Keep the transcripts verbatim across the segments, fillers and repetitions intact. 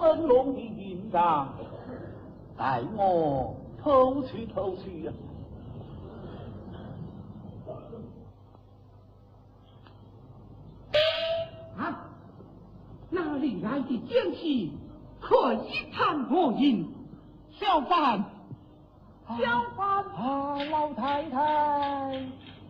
恩龙的印章，带我偷去偷去呀、 啊！啊，哪里来的奸细，可一探我营？小贩，小贩啊，老太太，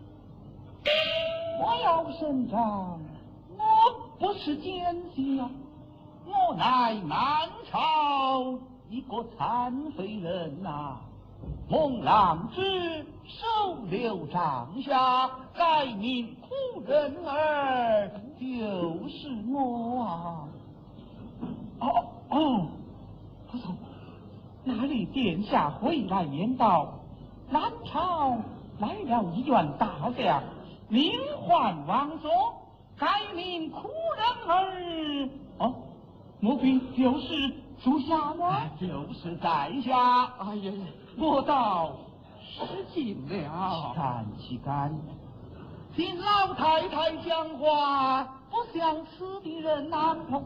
我要伸张，我不是奸细啊，我乃南朝一个残废人呐、啊。孟浪之收留帐下，改名苦人儿，就是我啊！ 哦哦，不错，哪里殿下回来言道，南朝来了一员大将，名唤王佐，改名苦人儿。哦，莫非就是属下吗？ 就是在下。 哎呀，我倒失敬了。 敢岂敢！听老太太讲话，不像此的人呐、啊。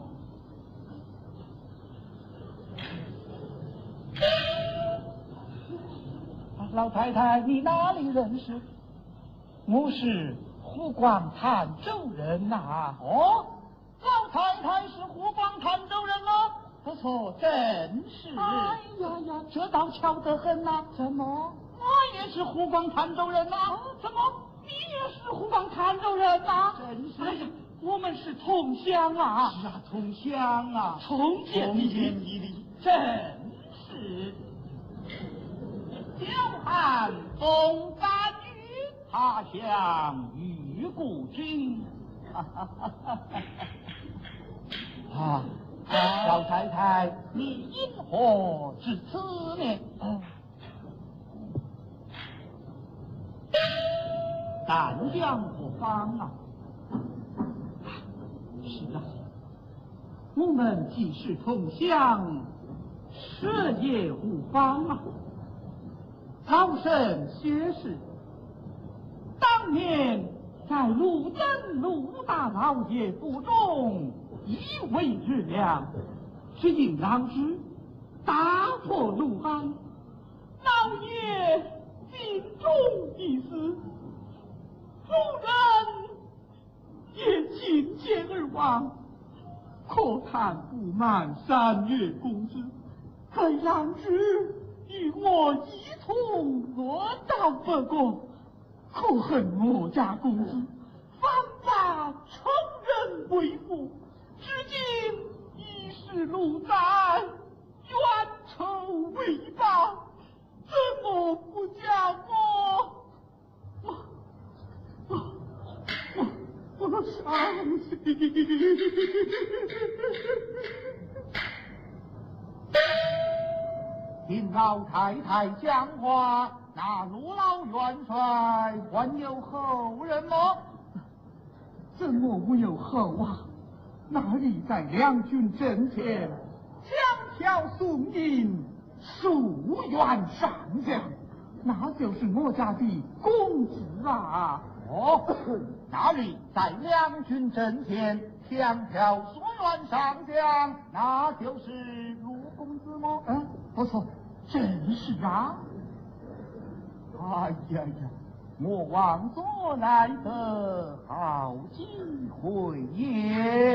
老太太，你哪里认识？ 我是湖广潭州人呐、啊。 哦，老太太是湖广潭州人哦。 不错，真是。 哎呀呀，这倒巧得很呐、啊。 怎么？ 我也是湖广潭州人呐、啊。 怎么？你也是湖广潭州人呐、啊？ 真是。 哎呀，我们是同乡啊。 是啊，同乡啊， 同见同见一礼， 真是。 小汉风干雨，他乡遇故君。啊，老太太，你因何至此呢？ 哦， 但将何方啊？ 是啊，我们既是同乡，舍业无方啊。老臣薛氏当年在鲁登鲁大老爷府中一为日良，只因老师大破鲁邦，老爷尽忠一死，夫人也亲见而亡，可叹不满三月公子，该郎之与我一同落到北国，可恨我家公子反把仇人为父，至今已是路在，冤仇未报，怎么不将我我我我我伤心？ 听老太太讲话，那陆老元帅还有后人吗？ 怎么无有后啊？哪里在两军阵前强挑送引，数员上将，那就是我家的公子啊！ 哦，那里在两军阵前强挑数员上将，那就是陆公子吗？ 嗯，不错，真是啊！ 哎呀呀，我望所来得好机会也。